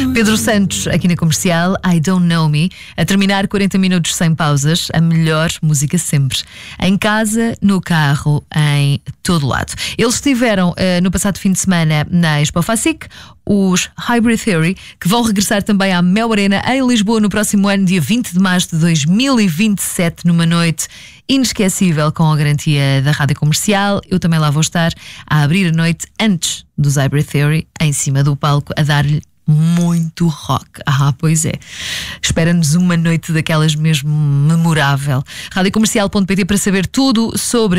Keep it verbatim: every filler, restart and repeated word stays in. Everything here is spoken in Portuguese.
Pedro Santos, aqui na Comercial, I Don't Know Me. A terminar quarenta minutos sem pausas, a melhor música sempre. Em casa, no carro, em todo lado. Eles estiveram uh, no passado fim de semana na Expo Facic, os Hybrid Theory, que vão regressar também à Mel Arena em Lisboa no próximo ano, dia vinte de março de dois mil e vinte e sete, numa noite inesquecível com a garantia da Rádio Comercial. Eu também lá vou estar a abrir a noite antes dos Hybrid Theory, em cima do palco, a dar-lhe muito rock. Ah, pois é. Espera-nos uma noite daquelas mesmo memorável. rádio comercial ponto pt para saber tudo sobre